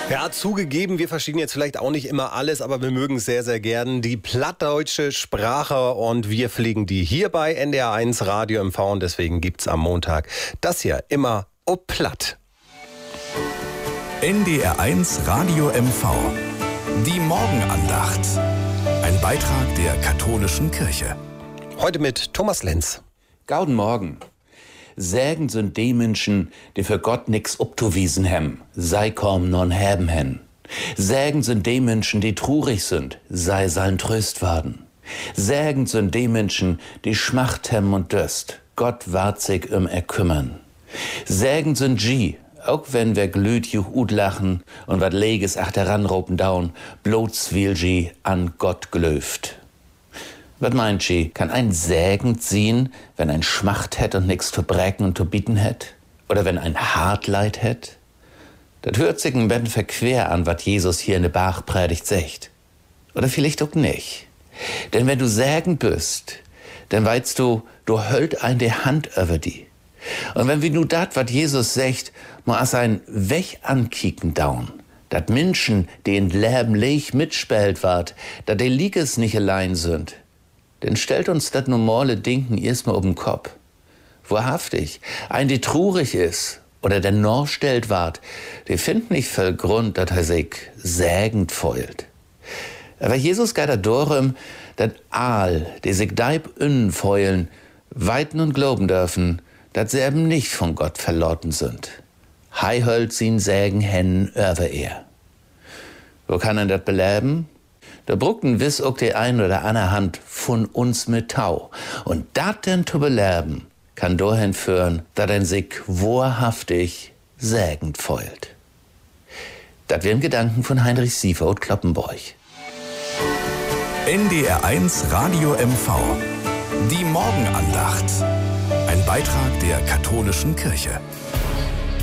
Ja, zugegeben, wir verstehen jetzt vielleicht auch nicht immer alles, aber wir mögen es sehr, sehr gern. Die plattdeutsche Sprache und wir pflegen die hier bei NDR1 Radio MV und deswegen gibt's am Montag das hier immer platt. NDR1 Radio MV. Die Morgenandacht. Ein Beitrag der katholischen Kirche. Heute mit Thomas Lenz. Gauden Morgen. Sägen sind die Menschen, die für Gott nix obtuwiesen hem, sei kaum non haben hen. Sägen sind die Menschen, die trurig sind, sei sein Tröst werden. Sägen sind die Menschen, die Schmacht hem und döst, Gott ward sich erkümmern. Sägen sind die, auch wenn wir glüht juch ut lachen und wat leges achteran ropen daun, bloß will die an Gott glöft. Was meint sie? Kann ein Sägen ziehen, wenn ein Schmacht hätt und nix zu brecken und zu bieten hätt? Oder wenn ein Hartleid hätt? Das hört sich ein bisschen verquer an, was Jesus hier in der Bachpredigt sagt. Oder vielleicht auch nicht. Denn wenn du sägen bist, dann weißt du, du höllt ein die Hand über die. Und wenn wir nu dat, was Jesus sagt, muss ein Weg ankicken daun. Dat Menschen, die in Leben leich mitspelt ward, dat die Lieges nicht allein sind. Denn stellt uns das normale Denken erstmal um den Kopf. Wahrhaftig, ein, die trurig ist oder der Nor stellt ward, die findet nicht viel Grund, dass er sich sägend feult. Aber Jesus geht da dorem, dass all, die sich deib innen feulen, weiten und glauben dürfen, dass sie eben nicht von Gott verloren sind. Hei höllt sie sägen hennen über er. Wo kann er das beleben? Da bruckten wiss auch die ein oder andere Hand von uns mit Tau. Und dat denn zu beleben, kann dahin führen, dass ein sich wahrhaftig sägend feult. Das wären Gedanken von Heinrich Siever und Kloppenborch. NDR1 Radio MV. Die Morgenandacht. Ein Beitrag der katholischen Kirche.